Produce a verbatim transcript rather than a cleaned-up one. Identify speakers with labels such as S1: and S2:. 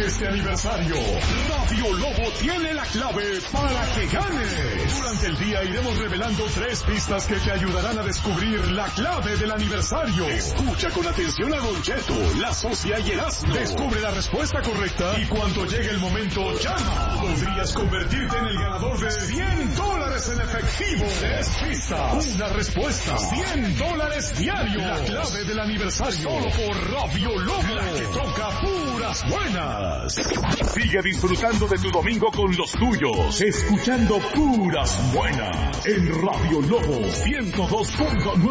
S1: este aniversario, Radio Lobo tiene la clave para que ganes. Durante el día iremos revelando tres pistas que te ayudarán a descubrir la clave del aniversario. Escucha con atención a Don Cheto, la Socia y Erasmo. Descubre la respuesta correcta y cuando llegue el momento, llama. Podrías convertirte en el ganador de cien dólares en efectivo. Tres pistas, una respuesta, cien dólares diario. La clave del aniversario, solo por Radio Lobo, la que toca puras buenas. Sigue disfrutando de tu domingo con los tuyos, escuchando puras buenas en Radio Lobo ciento dos punto nueve.